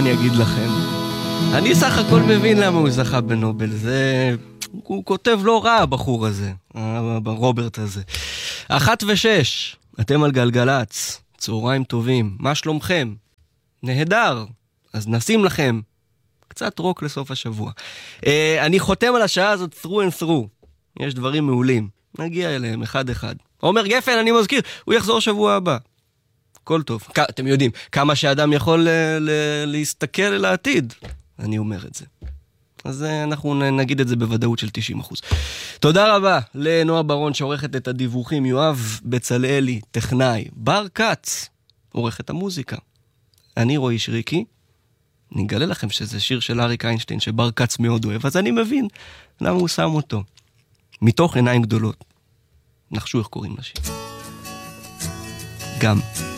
אני אגיד לכם? אני סך הכל מבין למה הוא זכה בנובל. הוא כותב לא רע, הבחור הזה, רוברט הזה. 1:06, אתם על גלגלץ, צהריים טובים, מה שלומכם? נהדר, אז נשים לכם קצת רוק לסוף השבוע. אני חותם על השעה הזאת through and through. יש דברים מעולים, נגיע אליהם אחד אחד. עומר גפן, אני מזכיר, הוא יחזור שבוע הבא. כל טוב. אתם יודעים, כמה שאדם יכול להסתכל אל העתיד, אני אומר את זה. אז אנחנו נגיד את זה בוודאות של 90%. תודה רבה לנועה ברון שעורכת את הדיווחים, יואב בצלאלי, טכנאי, בר קץ, עורכת המוזיקה. אני רועי שריקי, נגלה לכם שזה שיר של אריק איינשטיין שבר קץ מאוד אוהב, אז אני מבין למה הוא שם אותו. מתוך עיניים גדולות. נחשו איך קוראים לשיר. גם.